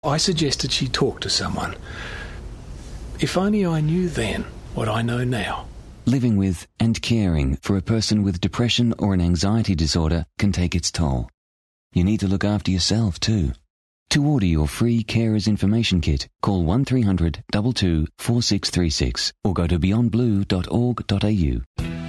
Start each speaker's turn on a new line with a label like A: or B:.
A: I suggested she talk to someone. If only I knew then what I know now.
B: Living with and caring for a person with depression or an anxiety disorder can take its toll. You need to look after yourself too. To order your free Carers Information Kit, call 1300 22 4636 or go to beyondblue.org.au.